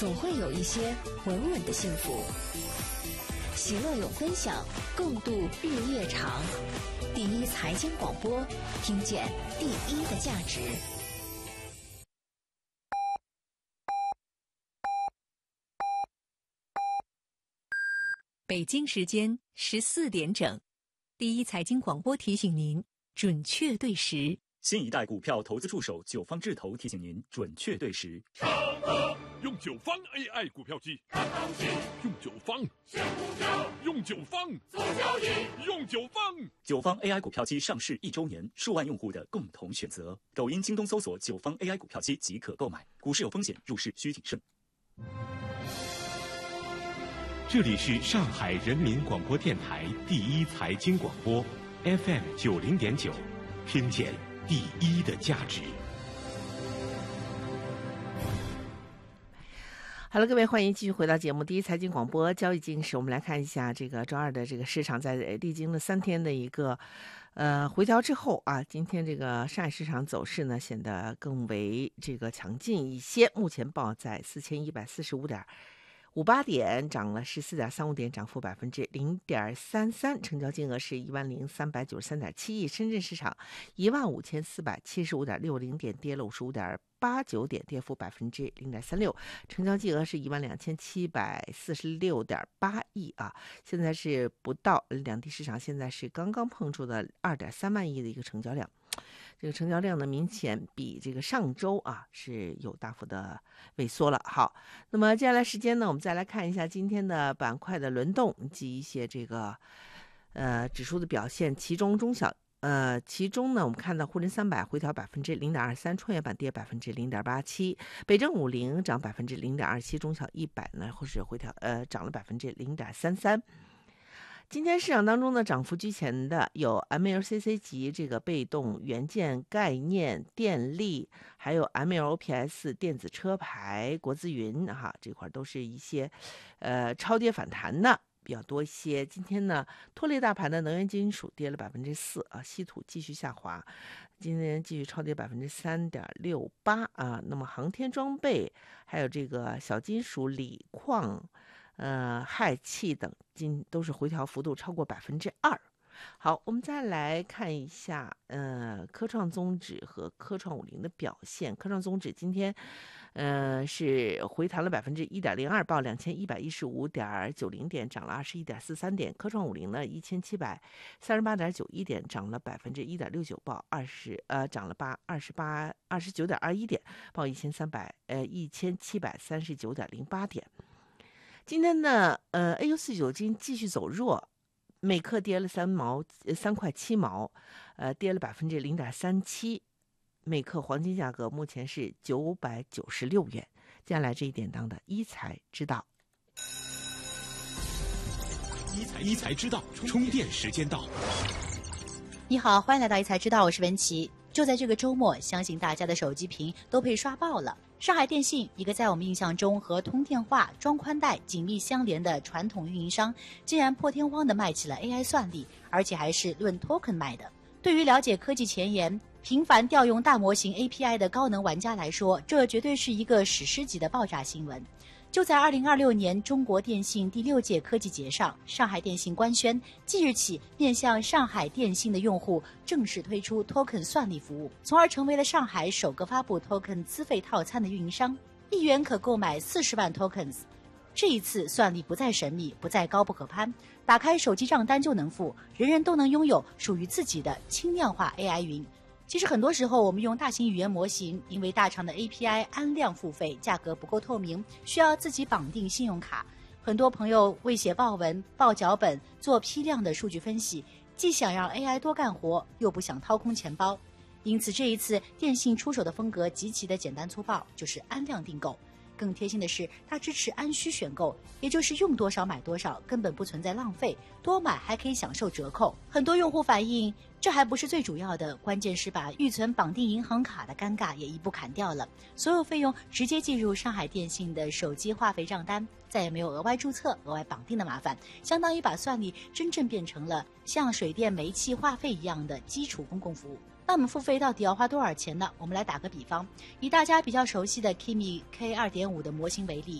总会有一些稳稳的幸福。喜乐有分享，共度日夜长。第一财经广播，听见第一的价值。 北京时间14点整，第一财经广播提醒您准确对时。 新一代股票投资助手九方智投提醒您准确对时。 用九方 AI 股票机看行情，用九方选股票，用九方做交易，用九方。 九方 AI 股票机上市1周年，数万用户的共同选择。抖音、京东搜索九方 AI 股票机即可购买。股市有风险，入市需谨慎。 这里是上海人民广播电台第一财经广播 FM 90.9，听见第一的价值。 好了，各位，欢迎继续回到节目第一财经广播交易经史。我们来看一下这个周二的这个市场，在历经了3天的一个回调之后啊，今天这个上海市场走势呢显得更为这个强劲一些，目前报在4145.58点，涨了14.35点，涨幅0.33%，成交金额是10393.7亿。深圳市场15475.65点，跌了55.89点，跌幅0.36%，成交金额是12746.8亿啊。现在是不到两地市场现在是刚刚碰触的2.3万亿的一个成交量。这个成交量呢，明显比这个上周啊是有大幅的萎缩了。好，那么接下来时间呢，我们再来看一下今天的板块的轮动及一些这个指数的表现，其中呢，我们看到沪深300回调0.23%，创业板跌0.87%，北证50涨0.27%，中小100呢或是回调涨了0.33%。今天市场当中呢，涨幅居前的有 MLCC 级这个被动元件概念、电力，还有 MLOPS 电子车牌、国资云哈，这块都是一些超跌反弹的比较多一些。今天呢，拖累大盘的能源金属跌了4%啊，稀土继续下滑，今天继续超跌3.68%啊。那么航天装备还有这个小金属、锂矿。氦气等都是回调幅度超过2%。好，我们再来看一下科创综指和科创50的表现。科创综指今天是回弹了1.02%，报2115.90点，涨了21.43点。科创50呢1738.91点，涨了1.69%，报涨了29.21点，报1739.08点。今天呢，AU49金继续走弱，每克跌了3块7毛，跌了0.37%。每克黄金价格目前是996元。接下来这一点当的一财知道， 一财知道，充电时间到。 你好，欢迎来到一财知道，我是文琪。就在这个周末，相信大家的手机屏都被刷爆了。上海电信，一个在我们印象中和通电话、装宽带紧密相连的传统运营商，竟然破天荒地卖起了 AI 算力，而且还是论 token 卖的。对于了解科技前沿、频繁调用大模型 API 的高能玩家来说，这绝对是一个史诗级的爆炸新闻。就在2026年中国电信第6届科技节上，上海电信官宣，即日起面向上海电信的用户正式推出 token 算力服务，从而成为了上海首个发布 token 资费套餐的运营商，1元可购买40万 tokens。这一次算力不再神秘，不再高不可攀，打开手机账单就能付，人人都能拥有属于自己的轻量化 AI 云。其实很多时候我们用大型语言模型，因为大厂的 API 按量付费，价格不够透明，需要自己绑定信用卡。很多朋友为写报文、报脚本、做批量的数据分析，既想让 AI 多干活，又不想掏空钱包。因此这一次电信出手的风格极其的简单粗暴，就是按量订购。更贴心的是，它支持按需选购，也就是用多少买多少，根本不存在浪费，多买还可以享受折扣。很多用户反映，这还不是最主要的，关键是把预存绑定银行卡的尴尬也一步砍掉了，所有费用直接计入上海电信的手机话费账单，再也没有额外注册、额外绑定的麻烦，相当于把算力真正变成了像水电煤气话费一样的基础公共服务。那我们付费到底要花多少钱呢？我们来打个比方，以大家比较熟悉的 Kimi K2.5 的模型为例，